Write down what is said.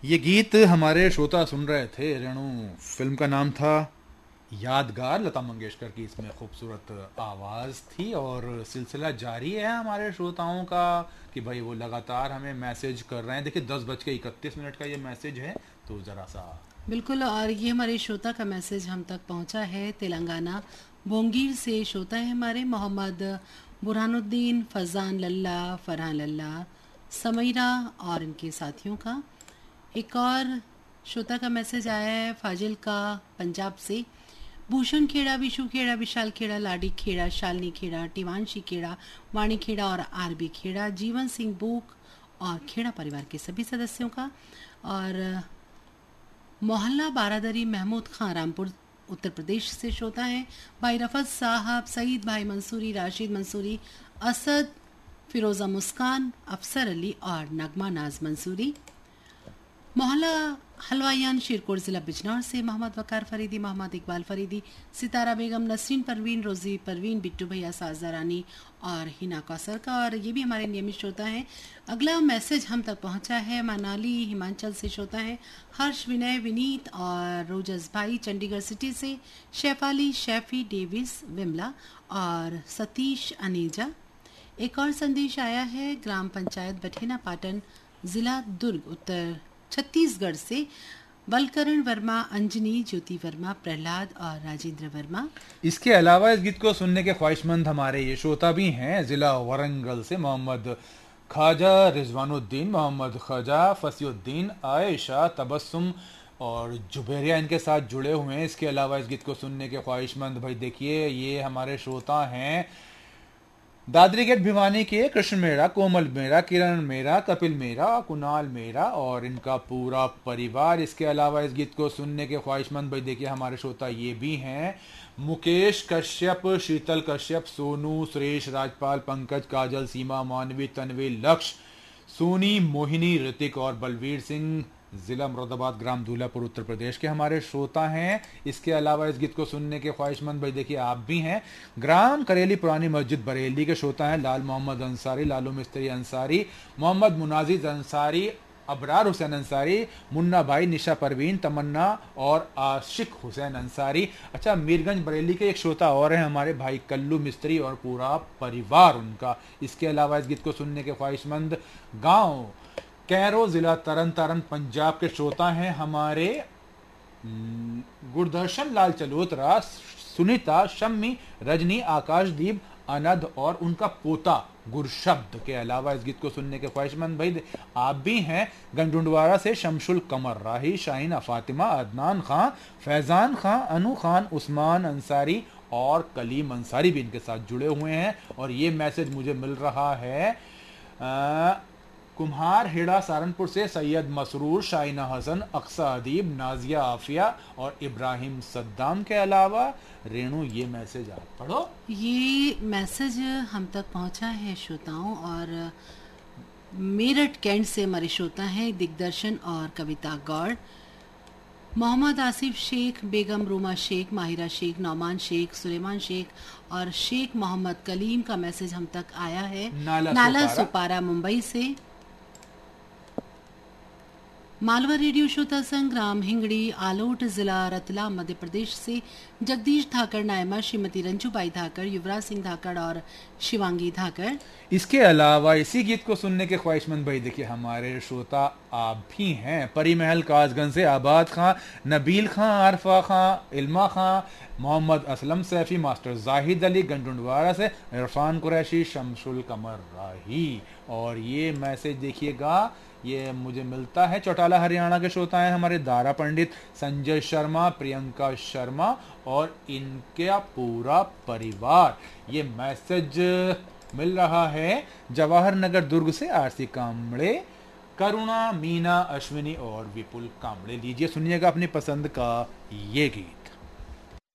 ये गीत हमारे श्रोता सुन रहे थे रेणु। फिल्म का नाम था यादगार। लता मंगेशकर की इसमें खूबसूरत आवाज़ थी और सिलसिला जारी है हमारे श्रोताओं का कि भाई वो लगातार हमें मैसेज कर रहे हैं। देखिए 10:31 का ये मैसेज है, तो ज़रा सा बिल्कुल। और ये हमारे श्रोता का मैसेज हम तक पहुंचा है तेलंगाना बोंगीर से। श्रोता है हमारे मोहम्मद बुरहानुद्दीन, फजान लल्ला, फरहान लल्ला, समईरा और इनके साथियों का। एक और श्रोता का मैसेज आया है फाजिल का पंजाब से। भूषण खेड़ा, विशु खेड़ा, विशाल खेड़ा, लाडी खेड़ा, शालिनी खेड़ा, टिवांशी खेड़ा, वाणी खेड़ा और आरबी खेड़ा, जीवन सिंह बूक और खेड़ा परिवार के सभी सदस्यों का। और मोहल्ला बारादरी महमूद खां रामपुर उत्तर प्रदेश से श्रोता है भाई रफत साहब, सईद भाई मंसूरी, राशिद मंसूरी, असद, फिरोजा मुस्कान, अफसर अली और नगमा नाज मंसूरी। मोहल्ला हलवायान शिरकोट जिला बिजनौर से मोहम्मद वकार फरीदी, मोहम्मद इकबाल फरीदी, सितारा बेगम, नसरीन परवीन, रोजी परवीन, बिट्टू भैया, साजा रानी और हिना कौसर का। और ये भी हमारे नियमित श्रोता हैं। अगला मैसेज हम तक पहुंचा है मनाली हिमाचल से श्रोता है हर्ष, विनय, विनीत और रोजस भाई चंडीगढ़ सिटी से, शेफाली, शेफी, डेविस, विमला और सतीश अनेजा। एक और संदेश आया है ग्राम पंचायत बठेना पाटन, जिला दुर्ग, उत्तर छत्तीसगढ़ से बलकरण वर्मा, अंजनी, ज्योति वर्मा, प्रहलाद और राजेंद्र वर्मा। इसके अलावा इस गीत को सुनने के ख्वाहिशमंद हमारे ये श्रोता भी हैं जिला वरंगल से मोहम्मद ख्वाजा रिजवानुद्दीन, मोहम्मद ख्वाजा फसीउद्दीन, आयशा, तबस्सुम और जुबेरिया इनके साथ जुड़े हुए हैं। इसके अलावा इस गीत को सुनने के ख्वाहिशमंद भाई देखिए ये हमारे श्रोता हैं दादरी गेट भिवानी के कृष्ण मेरा, कोमल मेरा, किरण मेरा, कपिल मेरा, कुणाल मेरा और इनका पूरा परिवार। इसके अलावा इस गीत को सुनने के ख्वाहिशमंद भाई देखिए हमारे श्रोता ये भी हैं मुकेश कश्यप, शीतल कश्यप, सोनू, सुरेश, राजपाल, पंकज, काजल, सीमा, मानवी, तन्वी, लक्ष्य, सोनी, मोहिनी, ऋतिक और बलवीर सिंह, जिला मुरादाबाद, ग्राम दूल्हापुर, उत्तर प्रदेश के हमारे श्रोता हैं। इसके अलावा इस गीत को सुनने के ख्वाहिशमंद भाई देखिए आप भी हैं ग्राम करेली पुरानी मस्जिद बरेली के श्रोता हैं लाल मोहम्मद अंसारी, लालू मिस्त्री अंसारी, मोहम्मद मुनाजिज अंसारी, अबरार हुसैन अंसारी, मुन्ना भाई, निशा परवीन, तमन्ना और आशिक हुसैन अंसारी। अच्छा, मीरगंज बरेली के एक श्रोता और हैं हमारे भाई कल्लू मिस्त्री और पूरा परिवार उनका। इसके अलावा इस गीत को सुनने के ख्वाहिशमंद गांव कैरो, जिला तरन तारण, पंजाब के श्रोता हैं हमारे गुरदर्शन लाल चलोत्रा, सुनीता, शम्मी, रजनी, आकाशदीप, अनद और उनका पोता गुरशब्द। के अलावा इस गीत को सुनने के ख्वाहिशमंद भाई आप भी हैं गंडुंडवाड़ा से शमशुल कमर राही, शाहीना फातिमा, अदनान खां, फैजान खां, अनु खान, उस्मान अंसारी और कलीम अंसारी भी इनके साथ जुड़े हुए हैं। और ये मैसेज मुझे मिल रहा है कुम्हार हेड़ा सहारनपुर से सैयद मसरूर, शाइना हसन, अक्सा अदीब, नाजिया आफिया और इब्राहिम सद्दाम। के अलावा रेणु ये मैसेज आप पढ़ो। ये मैसेज हम तक पहुंचा है श्रोताओं और मेरठ कैंट से हमारे श्रोता हैं दिग्दर्शन और कविता गौड़, मोहम्मद आसिफ शेख, बेगम रूमा शेख, माहिरा शेख, नौमान शेख, सुलेमान शेख और शेख मोहम्मद कलीम का मैसेज हम तक आया है नाला सुपारा मुंबई से। मालवा रेडियो श्रोता संघ ग्राम हिंगड़ी, आलोट, जिला रतलाम, मध्य प्रदेश से जगदीश धाकड़, नायमा, श्रीमती रंजूबाई धाकड़, युवराज सिंह धाकड़ और शिवांगी धाकड़। इसके अलावा इसी गीत को सुनने के ख्वाहिशमंद भाई देखिए हमारे श्रोता आप भी हैं परी महल कासगंज से आबाद खां, नबील खां, आरफा खां, इल्मा खां, मोहम्मद असलम सैफी, मास्टर जाहिद अली, गंडुंडवाड़ा से इरफान कुरैशी, शमशुल कमर राही। और ये मैसेज देखिएगा ये मुझे मिलता है चौटाला हरियाणा के श्रोता हैं हमारे दारा पंडित, संजय शर्मा, प्रियंका शर्मा और इनका पूरा परिवार। ये मैसेज मिल रहा है जवाहर नगर दुर्ग से आरसी कांबड़े, करुणा, मीना, अश्विनी और विपुल कांबड़े। लीजिए सुनिएगा अपनी पसंद का ये गीत।